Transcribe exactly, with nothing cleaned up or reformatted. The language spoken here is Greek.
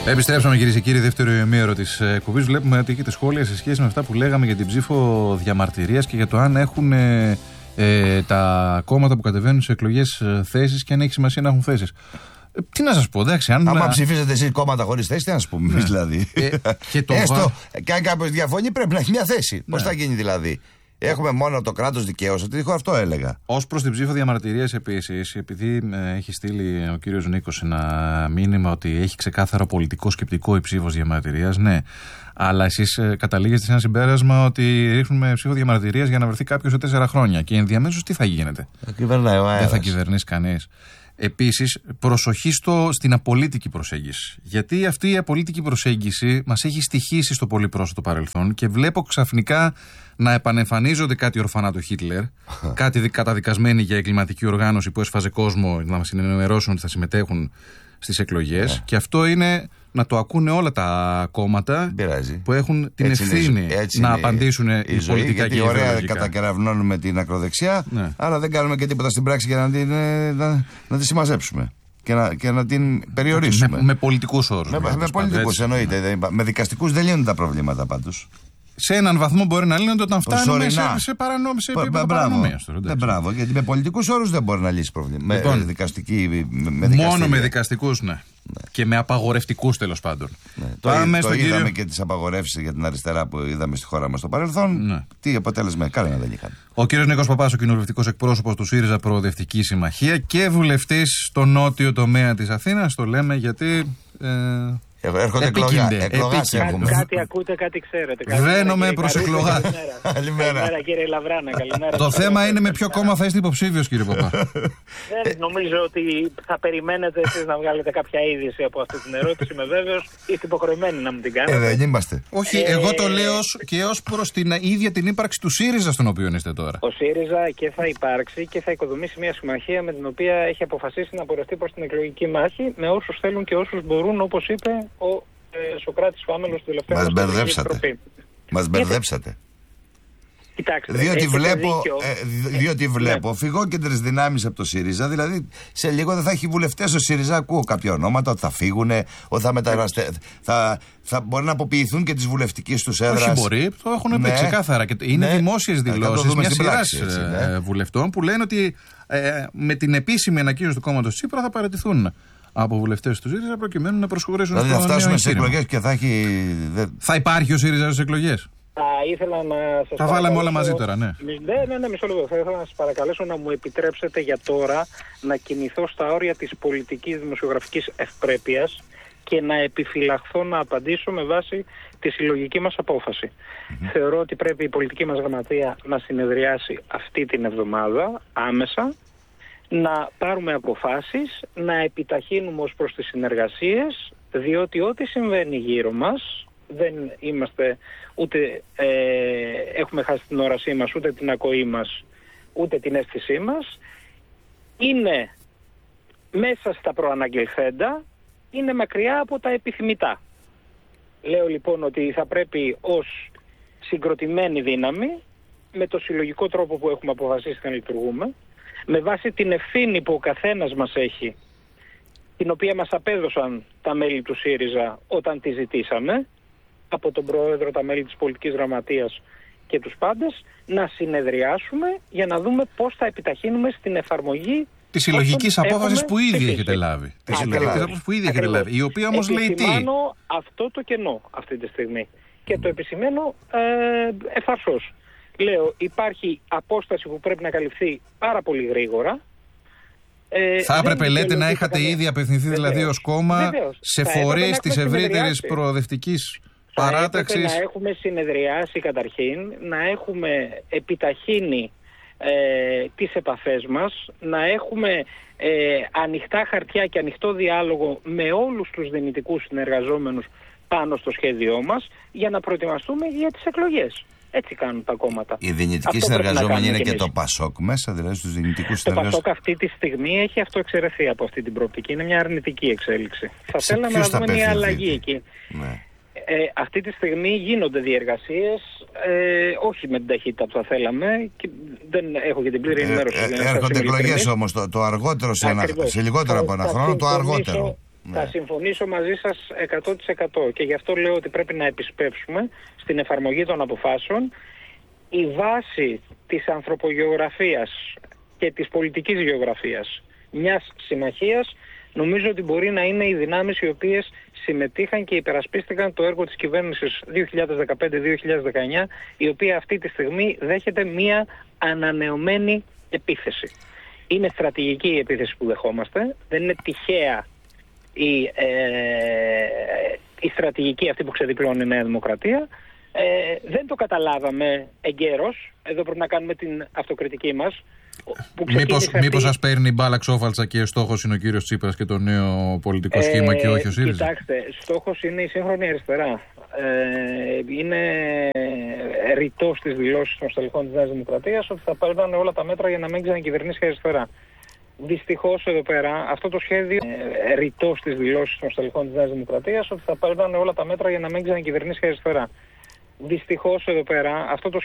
Επιστρέψαμε, κυρίες και κύριοι, δεύτερο ημίωρο της εκπομπής. Βλέπουμε ότι έχετε σχόλια σε σχέση με αυτά που λέγαμε για την ψήφο διαμαρτυρίας και για το αν έχουν ε, ε, τα κόμματα που κατεβαίνουν σε εκλογές ε, θέσεις και αν έχει σημασία να έχουν θέσεις. Ε, τι να σας πω, εντάξει. Αν Άμα ψηφίζετε εσείς κόμματα χωρίς θέση, τι να σας πούμε εμείς δηλαδή. Ε, και το Έστω, βα... και αν κάποιος διαφωνεί, πρέπει να έχει μια θέση. Ναι. Πώς θα γίνει δηλαδή. Έχουμε μόνο το κράτος δικαίως, ότι αυτό έλεγα. Ως προς την ψήφο διαμαρτυρίας επίσης, επειδή ε, έχει στείλει ο κύριος Νίκος ένα μήνυμα ότι έχει ξεκάθαρο πολιτικό σκεπτικό η ψήφος διαμαρτυρίας, ναι. Αλλά εσείς ε, καταλήγετε σε ένα συμπέρασμα ότι ρίχνουμε ψήφο διαμαρτυρίας για να βρεθεί κάποιος σε τέσσερα χρόνια. Και ενδιαμέσως τι θα γίνεται. Θα κυβερνάει ο αέρας. Δεν θα κυβερνήσει κανείς. Επίσης, προσοχή στο, στην απολύτικη προσέγγιση. Γιατί αυτή η απολύτικη προσέγγιση μας έχει στοιχήσει στο πολύ πρόσφατο παρελθόν και βλέπω ξαφνικά να επανεμφανίζονται κάτι ορφανά του Χίτλερ, κάτι καταδικασμένοι για εγκληματική οργάνωση που έσφαζε κόσμο να μας ενημερώσουν ότι θα συμμετέχουν στις εκλογές. Yeah. Και αυτό είναι να το ακούνε όλα τα κόμματα που έχουν την έτσι ευθύνη είναι, να είναι απαντήσουν η, η ζωή, πολιτικά γιατί και ωραία ιδεολογικά. Κατακεραυνώνουμε την ακροδεξιά, ναι. Αλλά δεν κάνουμε και τίποτα στην πράξη για να την, να, να τη συμμαζέψουμε και να, και να την περιορίσουμε. Με, με πολιτικούς όρους. Με, με, με πολιτικούς εννοείται. Ναι. Με δικαστικούς δεν λύνουν τα προβλήματα πάντως. Σε έναν βαθμό μπορεί να λύνονται όταν φτάνουμε σε, σε, παρανο, σε επίπεδο παρανομίας. Ναι, μπράβο, γιατί με πολιτικούς όρους δεν μπορεί να λύσει προβλήματα. Λοιπόν, με δικαστική, με μόνο με δικαστικούς, ναι. Ναι. Και με απαγορευτικούς τέλος πάντων. Ναι. Πάμε το το είδαμε κύριο... και τις απαγορεύσεις για την αριστερά που είδαμε στη χώρα μας στο παρελθόν. Ναι. Τι αποτέλεσμα, κανένα δεν είχαν. Ο κύριος Νίκος Παπάς, ο κοινοβουλευτικός εκπρόσωπος του ΣΥΡΙΖΑ Προοδευτική Συμμαχία και βουλευτής στο νότιο τομέα της Αθήνας. Το λέμε γιατί. Ε... Έρχονται εκλογάς έχουμε. Κάτι ακούτε, κάτι ξέρετε. Βαίνομαι προς εκλογά. Καλημέρα κύριε Λαβράνα, καλημέρα. Το θέμα είναι με ποιο κόμμα θα είστε υποψήφιος, κύριε Παπά. Δεν νομίζω ότι θα περιμένετε εσείς να βγάλετε κάποια είδηση από αυτή την ερώτηση. Είμαι βέβαιος, είστε υποχρεωμένοι να μου την κάνετε. Ε, δεν είμαστε. Όχι, εγώ το λέω και ως προς την ίδια την ύπαρξη του ΣΥΡΙΖΑ στον οποίο είστε τώρα. Ο ΣΥΡΙΖΑ και θα υπάρξει και θα οικοδομήσει μια συμμαχία με την οποία έχει αποφασίσει να πορευτεί προς την εκλογική μάχη με όσους θέλουν και όσους μπορούν, όπως είπε ο ε, Σωκράτης Φάμελος τελευταίο. Μας μπερδέψατε. Μας μπερδέψατε. Κοιτάξτε, διότι βλέπω, ε, διότι βλέπω ναι. φυγόκεντρες δυνάμεις από το ΣΥΡΙΖΑ, δηλαδή σε λίγο δεν θα έχει βουλευτές ο ΣΥΡΙΖΑ. Ακούω κάποια ονόματα ότι θα φύγουν, ότι θα, μεταγραστε... θα, θα μπορεί να αποποιηθούν και τις βουλευτικές τους έδρας. Όχι, μπορεί, το έχουν πει ναι. ξεκάθαρα. Και είναι ναι. δημόσιες δηλώσεις μια σειράς ναι. βουλευτών που λένε ότι ε, με την επίσημη ανακοίνωση του κόμματος Τσίπρα θα παραιτηθούν από βουλευτές του ΣΥΡΙΖΑ προκειμένου να προσχωρήσουν δηλαδή στο Δηλαδή θα φτάσουμε σε εκλογές και θα έχει. Θα υπάρχει ο ΣΥΡΙΖΑ στις εκλογές. Θα ήθελα να σας τα βάλαμε όλα μαζί τώρα, ναι. Ναι, ναι, ναι, μισό λεπτό. Θα ήθελα να σας παρακαλέσω να μου επιτρέψετε για τώρα να κινηθώ στα όρια της πολιτικής δημοσιογραφικής ευπρέπειας και να επιφυλαχθώ να απαντήσω με βάση τη συλλογική μας απόφαση. Mm-hmm. Θεωρώ ότι πρέπει η πολιτική μας γραμματεία να συνεδριάσει αυτή την εβδομάδα άμεσα, να πάρουμε αποφάσεις, να επιταχύνουμε ως προς τις συνεργασίες, διότι ό,τι συμβαίνει γύρω μας, δεν είμαστε ούτε ε, έχουμε χάσει την όρασή μας, ούτε την ακοή μας, ούτε την αίσθησή μας, είναι μέσα στα προαναγγελθέντα, είναι μακριά από τα επιθυμητά. Λέω λοιπόν ότι θα πρέπει ως συγκροτημένη δύναμη, με το συλλογικό τρόπο που έχουμε αποφασίσει να λειτουργούμε, με βάση την ευθύνη που ο καθένας μας έχει, την οποία μας απέδωσαν τα μέλη του ΣΥΡΙΖΑ όταν τη ζητήσαμε, από τον Πρόεδρο, τα μέλη της Πολιτικής Γραμματείας και τους πάντες, να συνεδριάσουμε για να δούμε πώς θα επιταχύνουμε στην εφαρμογή της συλλογικής απόφασης που ήδη έχετε λάβει. Τη συλλογική απόφαση που ήδη έχετε λάβει. Η οποία όμως λέει τι. Επισημάνω αυτό το κενό αυτή τη στιγμή. Και το επισημαίνω ε, ευθαρσώς. Λέω, υπάρχει απόσταση που πρέπει να καλυφθεί πάρα πολύ γρήγορα. Ε, θα έπρεπε, λέτε, να είχατε καμία... ήδη απευθυνθεί δηλαδή ως κόμμα βεβαίως. Σε φορείς της ευρύτερης προοδευτικής παράταξης. Θα έπρεπε να έχουμε συνεδριάσει καταρχήν, να έχουμε επιταχύνει ε, τις επαφές μας, να έχουμε ε, ανοιχτά χαρτιά και ανοιχτό διάλογο με όλους τους δυνητικούς συνεργαζόμενους πάνω στο σχέδιό μας για να προετοιμαστούμε για τις εκλογές. Έτσι κάνουν τα κόμματα. Οι δυνητικοί συνεργαζόμενοι είναι και, και το ΠΑΣΟΚ μέσα, δηλαδή στους δυνητικούς συνεργαζόμενους. Το ΠΑΣΟΚ αυτή τη στιγμή έχει αυτοεξαιρεθεί από αυτή την προοπτική. Είναι μια αρνητική εξέλιξη. Θα θέλαμε να δούμε μια αλλαγή εκεί. Ναι. Ε, αυτή τη στιγμή γίνονται διεργασίες, ε, όχι με την ταχύτητα που θα θέλαμε, και δεν έχω και την πλήρη ενημέρωση. Ε, ε, έρχονται εκλογές όμως το, το αργότερο, σε, ένα, σε λιγότερο από ένα χρόνο, το αργότερο. Ναι. Θα συμφωνήσω μαζί σας εκατό τοις εκατό και γι' αυτό λέω ότι πρέπει να επισπεύσουμε στην εφαρμογή των αποφάσεων. Η βάση της ανθρωπογεωγραφίας και της πολιτικής γεωγραφίας μιας συμμαχίας νομίζω ότι μπορεί να είναι οι δυνάμεις οι οποίες συμμετείχαν και υπερασπίστηκαν το έργο της κυβέρνησης δύο χιλιάδες δεκαπέντε δύο χιλιάδες δεκαεννιά, η οποία αυτή τη στιγμή δέχεται μια ανανεωμένη επίθεση. Είναι στρατηγική η επίθεση που δεχόμαστε, δεν είναι τυχαία η, ε, η στρατηγική αυτή που ξεδιπλώνει η Νέα Δημοκρατία. Ε, δεν το καταλάβαμε εγκαίρως, εδώ πρέπει να κάνουμε την αυτοκριτική μας. Μήπως, αυτή... μήπως σας παίρνει μπάλα ξόφαλτσα και στόχος είναι ο κύριος Τσίπρας και το νέο πολιτικό ε, σχήμα και όχι ο ΣΥΡΙΖΑ? Κοιτάξτε, στόχος είναι η σύγχρονη αριστερά. Ε, είναι ρητό στις δηλώσεις των στελεχών της Νέας Δημοκρατίας ότι θα παίρνουν όλα τα μέτρα για να μην ξανακυβερνήσει η αριστερά. Δυστυχώς εδώ πέρα αυτό το σχέδιο ε, ρητό στις δηλώσεις των στελεχών της Νέας Δημοκρατίας ότι θα παίρνουν όλα τα μέτρα για να μην ξανακυβερνήσει η αριστερά. Δυστυχώς εδώ πέρα αυτό το